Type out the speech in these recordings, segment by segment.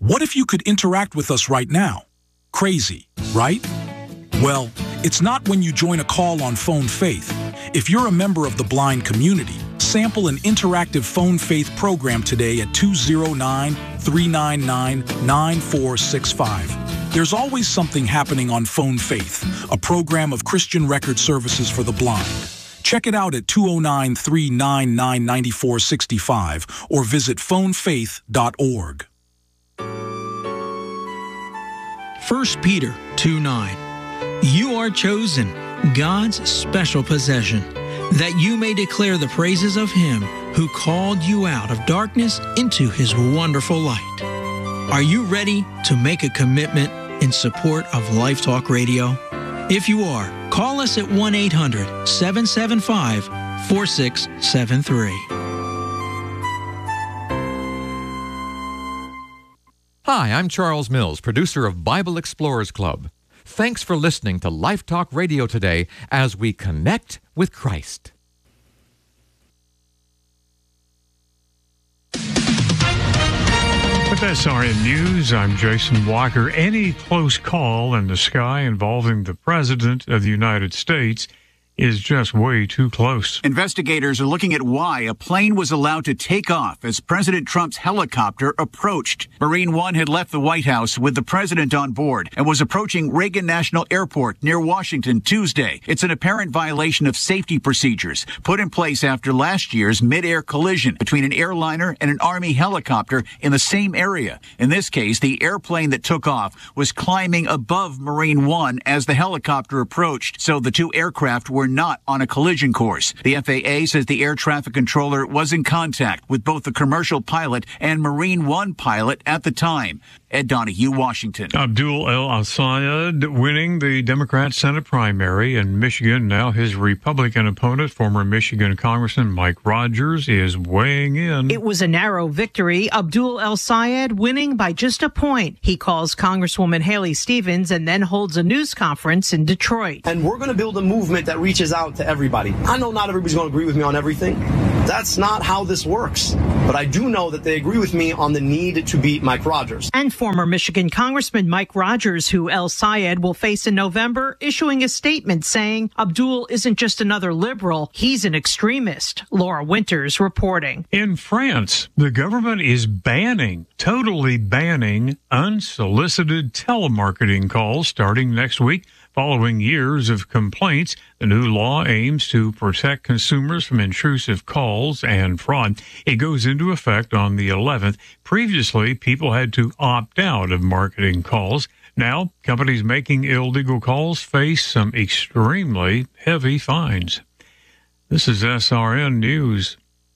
What if you could interact with us right now? Crazy, right? Well, it's not when you join a call on Phone Faith. If you're a member of the blind community, sample an interactive Phone Faith program today at 209-399-9465. There's always something happening on Phone Faith, a program of Christian Record Services for the blind. Check it out at 209-399-9465 or visit phonefaith.org. 1 Peter 2:9. You are chosen, God's special possession, that you may declare the praises of Him who called you out of darkness into His wonderful light. Are you ready to make a commitment in support of Life Talk Radio? If you are, call us at 1-800-775-4673. Hi, I'm Charles Mills, producer of Bible Explorers Club. Thanks for listening to Life Talk Radio today as we connect with Christ. With SRN News, I'm Jason Walker. Any close call in the sky involving the President of the United States is just way too close. Investigators are looking at why a plane was allowed to take off as President Trump's helicopter approached. Marine One had left the White House with the president on board and was approaching Reagan National Airport near Washington Tuesday. It's an apparent violation of safety procedures put in place after last year's mid-air collision between an airliner and an Army helicopter in the same area. In this case, the airplane that took off was climbing above Marine One as the helicopter approached, so the two aircraft were not on a collision course. The FAA says the air traffic controller was in contact with both the commercial pilot and Marine One pilot at the time. Ed Donahue, Washington. Abdul El-Sayed winning the Democrat Senate primary in Michigan. Now his Republican opponent, former Michigan Congressman Mike Rogers, is weighing in. It was a narrow victory. Abdul El-Sayed winning by just a point. He calls Congresswoman Haley Stevens and then holds a news conference in Detroit. And we're going to build a movement that reaches out to everybody. I know not everybody's going to agree with me on everything. That's not how this works. But I do know that they agree with me on the need to beat Mike Rogers. And former Michigan Congressman Mike Rogers, who El-Sayed will face in November, issuing a statement saying Abdul isn't just another liberal, he's an extremist. Laura Winters reporting. In France, the government is totally banning unsolicited telemarketing calls starting next week. Following years of complaints, the new law aims to protect consumers from intrusive calls and fraud. It goes into effect on the 11th. Previously, people had to opt out of marketing calls. Now, companies making illegal calls face some extremely heavy fines. This is SRN News.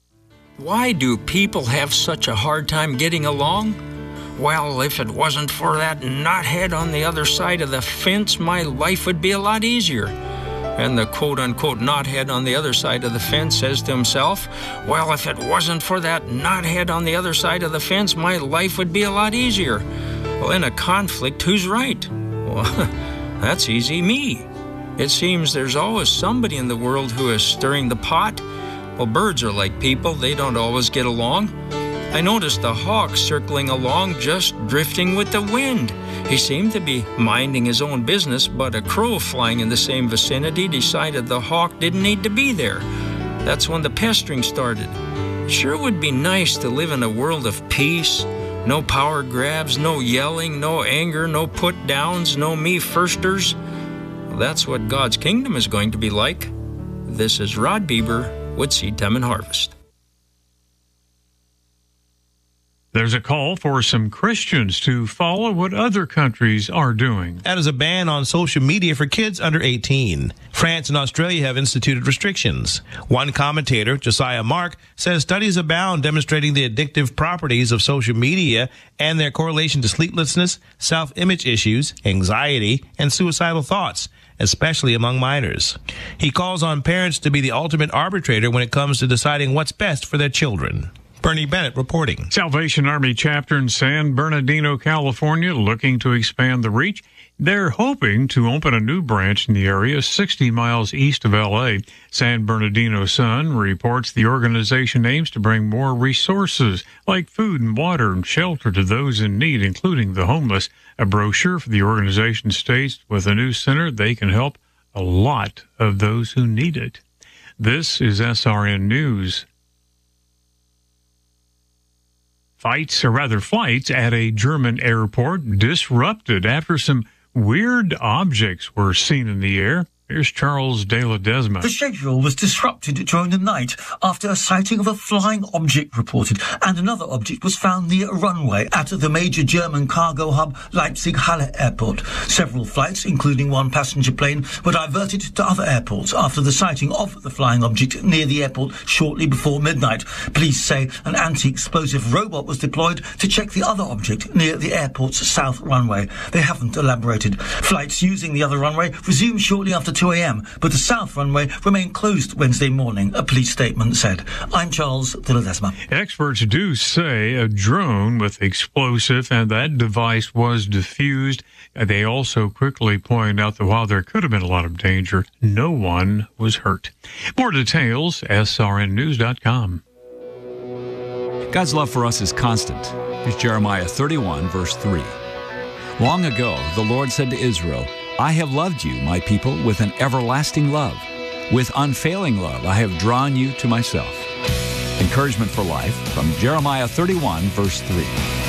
Why do people have such a hard time getting along? Well, if it wasn't for that knothead on the other side of the fence, my life would be a lot easier. And the quote-unquote knothead on the other side of the fence says to himself, well, if it wasn't for that knothead on the other side of the fence, my life would be a lot easier. Well, in a conflict, who's right? Well, that's easy, me. It seems there's always somebody in the world who is stirring the pot. Well, birds are like people. They don't always get along. I noticed the hawk circling along, just drifting with the wind. He seemed to be minding his own business, but a crow flying in the same vicinity decided the hawk didn't need to be there. That's when the pestering started. It sure would be nice to live in a world of peace. No power grabs, no yelling, no anger, no put-downs, no me-firsters. Well, that's what God's kingdom is going to be like. This is Rod Bieber with Seed Time and Harvest. There's a call for some Christians to follow what other countries are doing. That is a ban on social media for kids under 18. France and Australia have instituted restrictions. One commentator, Josiah Mark, says studies abound demonstrating the addictive properties of social media and their correlation to sleeplessness, self-image issues, anxiety, and suicidal thoughts, especially among minors. He calls on parents to be the ultimate arbitrator when it comes to deciding what's best for their children. Bernie Bennett reporting. Salvation Army chapter in San Bernardino, California, looking to expand the reach. They're hoping to open a new branch in the area 60 miles east of L.A. San Bernardino Sun reports the organization aims to bring more resources like food and water and shelter to those in need, including the homeless. A brochure for the organization states with a new center, they can help a lot of those who need it. This is SRN News. Flights at a German airport disrupted after some weird objects were seen in the air. Here's Charles de Ledesma. The schedule was disrupted during the night after a sighting of a flying object reported, and another object was found near a runway at the major German cargo hub Leipzig-Halle Airport. Several flights, including one passenger plane, were diverted to other airports after the sighting of the flying object near the airport shortly before midnight. Police say an anti-explosive robot was deployed to check the other object near the airport's south runway. They haven't elaborated. Flights using the other runway resumed shortly after 2 a.m., but the south runway remained closed Wednesday morning, a police statement said. I'm Charles de Ledesma. Experts do say a drone with explosive and that device was defused. They also quickly point out that while there could have been a lot of danger, no one was hurt. More details, srnnews.com. God's love for us is constant. Here's Jeremiah 31, verse 3. Long ago, the Lord said to Israel, I have loved you, my people, with an everlasting love. With unfailing love, I have drawn you to myself. Encouragement for life from Jeremiah 31, verse 3.